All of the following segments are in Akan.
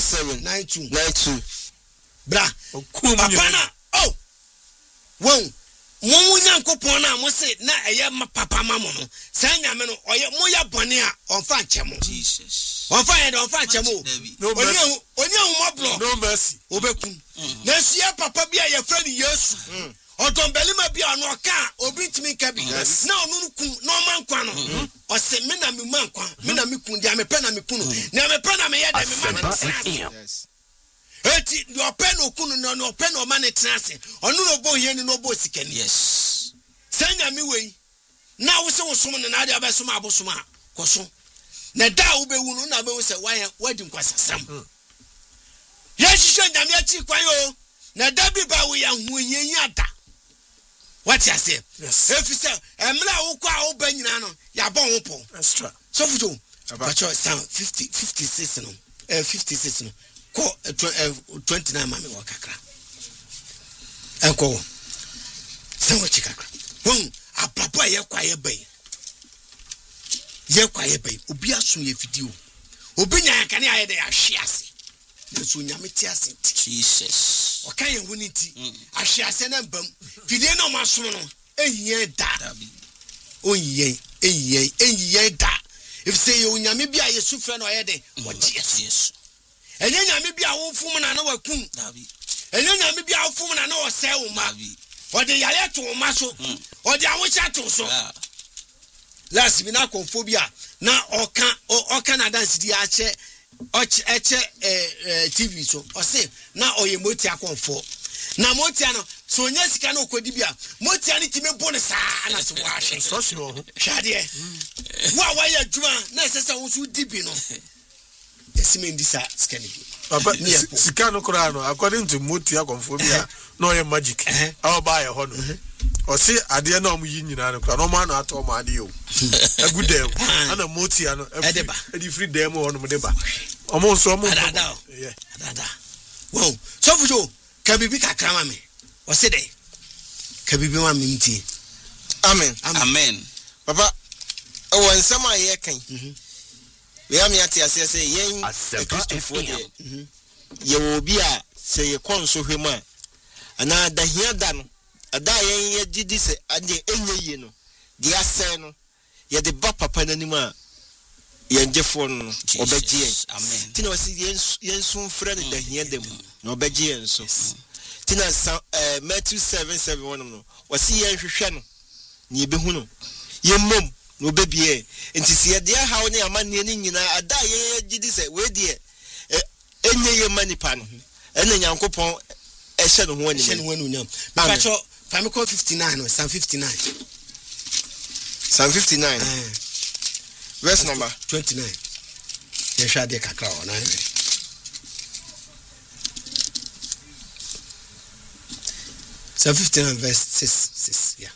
07792 bra papa na oh won mo nyankopon na mo se na eye papa mamo no san nyame no oye mo ya bone a onfa nchemo Jesus onfa ye onfa nchemo oni mo bro no mercy obekun na sia papa bia ye friend Yesu odombelima bia no ka obi ntimi ka bi na onu kun no mankwa no o se me na me mankwa me na me kun dia me pe na me kunu na me pe na me ye de me man. Yes. Eti do open okunu no open o man trance onu no bo hie ni no bo sikani. Yes. Sanya mi wei na wo se wo som ne na de abesom abosom a koso na da wo be wu no na be wo se wadi nkwasasam ye hihye nyame achi kwan yo na da bi ba wo ya huyenyi ada what you say. Yes. If you say emla wo kwa wo ba nyina no ya bon wo po extra so futo about sound 56 no 56 no ko 29 mami wa kakra enko se wo chikakra apapa ye kwa ye bai obi aso ye fidi o obi nya kan ya ye de ahwe ase na so nyame ti ase Jesus o kan ye huni ti ahwe ase na mbam fidi na o maso no eyiye da eyiye da if say you nyame bia ye sufre na o ye de o Jesus enye nyame bia wo fum na na wakum dabi enye nyame bia wo fum na na o se wo ma o de yale to ma so o de awocha to so last bi na konfobia na oka na dance di ache TV so o se na oye moti akonfo na moti ano so nya sika na okodi bia moti ani time bone saa na so wa hwe so si ho hwade wa ya djuma na sesa wo so dibi no esimendi sa skani papa sika no kora no according to moti akonfobia no ye magic how buy ho no o si ade na omu yi nyina no kora no ma na ato ma ade o agudem ana moti ano edi free dem ho no mo de ba omo so omo dada wow so fujo kabibi kakrama me o se de kabibi ma me nti amen papa o nsama ye kan we am yati asese yen Christopher de ye obi a se ye konso hwema ana da hia da no ada yen ye gidi se ade enye ye no de ase no ye de ba papa nanim a yen jefo no obegye amen tina wasi yen sun frɛ ne da hia dem na obegye nso tina Matthew 7:7 no wasi yen hwehwɛ no ni be hu no yen mom no bebie enti se de hawo ne amane ne nyina ada ye gidi se we de enye ye manipa no ene nyankopon ehye no ho ani ehye no ho ani nyam pacho famiko 59 no Psalm 59 verse number 29 ye hwa de kakra ona Psalm 59 verse 6 yeah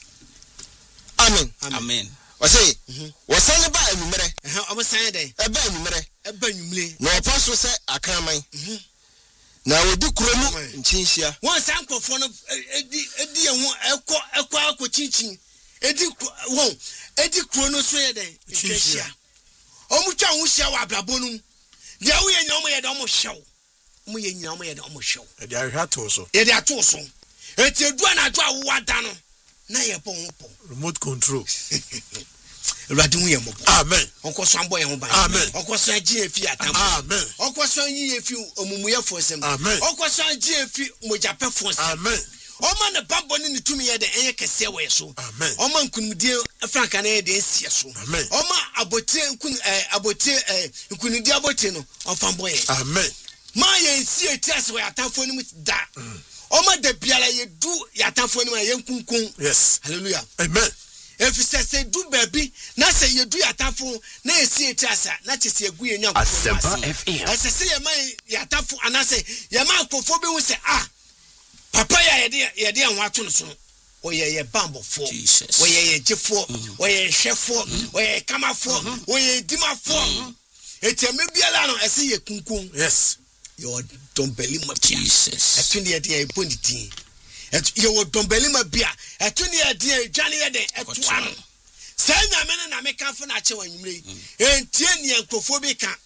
amen wase wasane ba anumere omo san de eba anumere na apostle say akraman na wodi kromu nchinhia won san kofo no edi ehu ekọ chinchin edi kro no so ye de chinhia omu twa hu hia wa ablabonum de wo ye nya omo ye de omo hyew omo ye nya omo ye de omo hyew e de ahwato so eti edu na adwo awo ada no na ye pon remote control Radin ye mo amen onko so ambo ye ho ban amen onko so agi efi atam amen onko so yi efi omumuye fosem amen onko so agi efi mojape fosem amen Oma ne bambo ni nitumi ye de enye kese we so amen oma nkunudie franka na ye de esie so amen oma abotie nkunudie abotie no ofambo ye amen ma ye nsie tiase we atamfo ni mu da oma de biala ye du ya atamfo ni ma ye nkunkun yes hallelujah amen if say do baby na say you do ya atamfo na esie tiase na chese egu ye nyanko Asempa FM say ye ma ya atamfo ana say ye ma akofo bi hu say papa ya yede anwato no so oye bambo fo oye jefo oye hwefo oye kamafo oye dimafo eteme biala no ese ye kunkun yes your dombeli ma Jesus etuni ye de bonditi your dombeli ma bia etuni ye de adwane ye de etua no sanya me na me kanfo na che wanwumre entie ni enkofo bi ka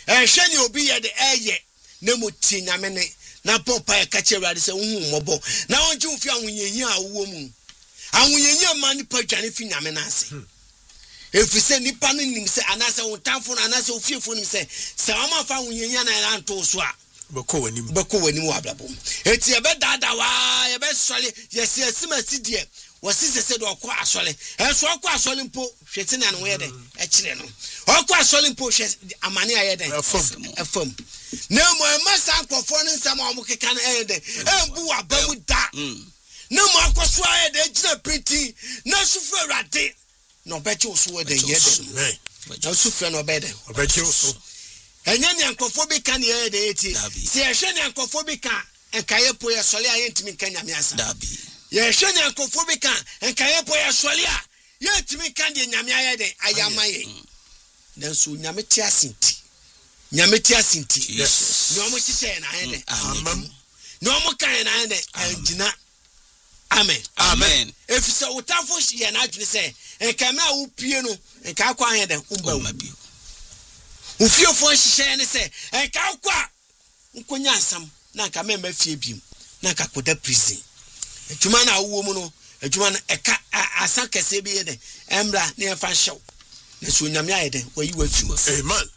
hwɛ ni obi yɛ de ɛyɛ na mo tie nyame ne na pɔpa yɛ ka kyerɛ Awurade sɛ wohu mmɔbɔ na wɔngye wo fi ahonyehia a wowɔ mu ahonyehia ma nipa dwane fi nyame no ase ɛfiri sɛ nipa no nim sɛ anaasɛ wo tamfo no anaasɛ wo fiefo nim sɛ sɛ wama fa ahonyehia na ɛlanto so a bɛkɔ w'anim wɔ abrabɔ mu ɛti yɛbɛdaadaa waa yɛbɛsɔre yɛsɛ asimasi deɛ wɔsi sɛ de ɔkɔ asɔre ɛnso ɔkɔ asɔre mpo hwɛ ti na no yɛ dɛ ɛkyerɛ no ɔkɔ asɔre mpo hwɛ amane ayɛ dɛ ɛfam na mo ɛma saa nkɔfoɔ no nsɛm a ɔmo keka no ɛyɛ dɛ ɛmbu waba mu da na mo akɔ so ayɛ dɛ gyina printi na sufrɛ Awurade na ɔbɛkye wo so wɔ dɛ yɛ dɛ na sufrɛ na ɔbɛyɛ dɛ ɔbɛkye wo so ɛnyɛ ne nkɔfoɔ bi ka ne yɛ dɛ ɛti sɛ ɛhwɛ ne nkɔfoɔ bi ka ɛnkaeɛ po yɛ sɔre a yɛntumi nka nyame asa yɛhwɛ ne nkɔfoɔ bi ka ɛnkaeɛ po yɛ sɔre a yɛntumi nka deɛ nyame ayɛ dɛ ayɛ ama yɛ nanso nyame te ase nti ne ɔmo hyehyɛ na ayɛ dɛ amam ne ɔmo ka yɛ na ayɛ dɛ ɛngyina amen efisɛ wo tamfo yɛ na adwene sɛ ɛnkame a wopie no ɛnka akɔ ayɛ dɛ womba bio ufiofo hyehyɛ ne sɛ ɛnka akɔ a nkonya ansam na nka mɛma fie biem na nka koda prison adwuma na awo mu no adwuma no ɛka asa kɛse bi yɛ dɛ ɛmra ne yɛfa hyew na so nyame ayɛ dɛ wayi wafi amen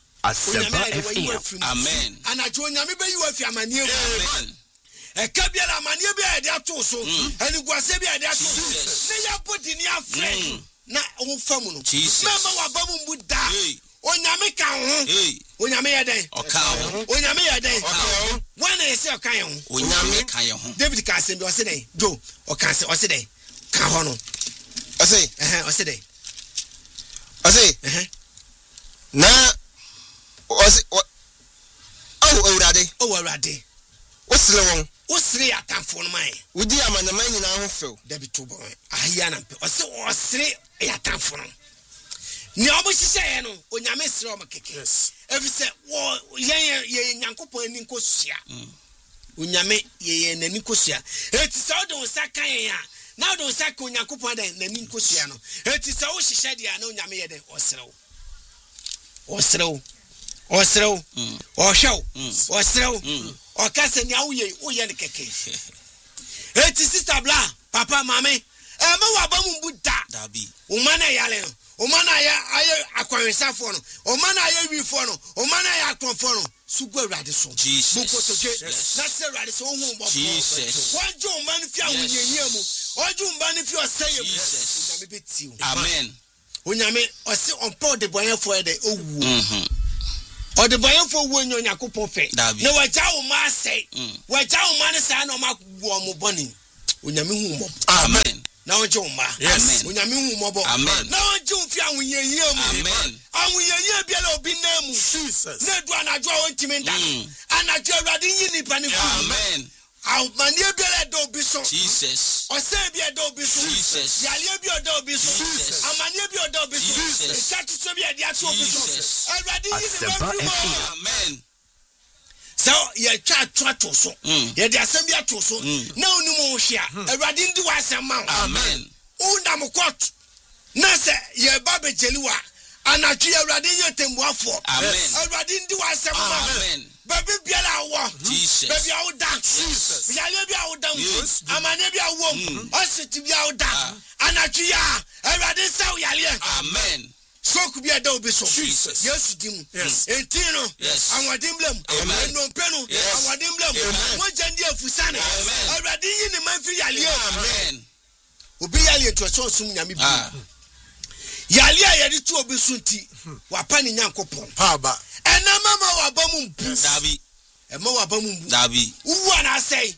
amen anajo nyame bɛyi wafi amanie amen ɛka biara amanie bi a yɛde ato so aniguase bi a yɛde ato so ne yɛbɔdi ne afrɛ na wofa mu no mɛma waba mu mbu da onyame ka ho onyame yɛ dɛn ɔka ho onyame yɛ dɛn wana yɛ sɛ ɔka yɛ ho onyame ka yɛ ho David ka asɛm bi ɔse dɛn jo ɔka sɛ ɔse dɛn ka ho no ɔse ɔse dɛn ɔse na ɔse Awurade wosere atamfo no mae wodi amanama nyinaa ho few David to boy ahia na mpe ɔse ɔsere atamfo no ni obo hyehyɛ no onyame sere o makeke efisɛ ye nyankopɔn ani nkosua onyame ye nani nkosua eti sɛ o de osaka yen a na o de osaka onyankopɔn da nani nkosua no eti sɛ o hyehyɛ dia na onyame ye de ɔserew ɔhwɛw ɔkasa ni awoye ne keke eti sister bla papa mame ma waba mu buda dabi umana yale no umana aye akwanwesafo no umana aye wifo no umana aye akronfo no sugu Awurade so bukotoje na se Awurade so hu mbofo wanjo umani fi awunyenya mu wanjo umani fi oseye mu onyame betiu amen onyame osi onpo de boyefo e de owu ode boyefo wu nyakopon fe na waja wo ma asai waja wo ma ne sa na o ma wo mo boni onyame hu mo amen na onje umma amen onyame hu mobo amen na onje umfi awunyenya mu amen awunyenya bia la obi na mu Jesus na du anajo a ontimi nda anajo Awurade yini pa ne amen awmanie bia la do obi so Jesus ose bia do obi so Jesus yale bia do obi so Jesus amanie bia do obi so Jesus chatu so bia dia to obi so Awurade yini pa amen so ye twa to so ye de asem bia to so na oni mo hwea Awurade ndi wa asem ma amen undam court na se ye ba bejeliwa anachi Awurade ye tembuafo amen Awurade ndi wa asem ma amen baby biala wo Jesus baby awuda Jesus yale bia awuda amane bia wo ositi bia awuda anachi ya Awurade sa yale amen so could be a dobe so yes dim etino awadim blem no penu awadim blem wajandi afusane Awurade yi ne man fi yale amen obi yale to so sum nyame bi yale a yade to obi sunti wapa ne nyankopon pa ena mama wabam mbu dabi ema wabam mbu dabi uwa na sei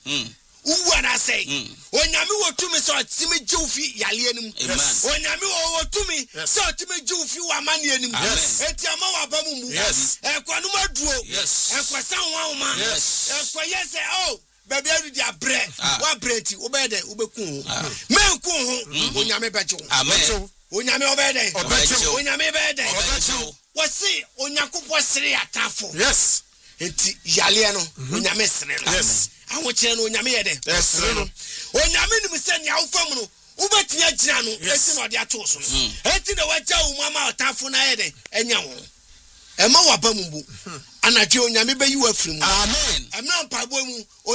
onyame wotumi so otimi jufi yale anim onyame wotumi so otimi jufi wa mane anim enti ama waba mu mu ekwanum aduo ekwasan wanwoma ekoyese baby arudi abre wa breti obede obekun menku ho onyame beje amen onyame obede onyame bede wasi onyakopo sere atafo enti yale no onyame sere no awoche no onyame ye de no onyame nim se nya wofam no ubetia gina no esi no de ato so no enti na waja wo mama otafo na ye de enya wo ɛma waba mu bu anadwo onyame bɛyi wa firi mu Amen. ɛmra mpaebɔ mu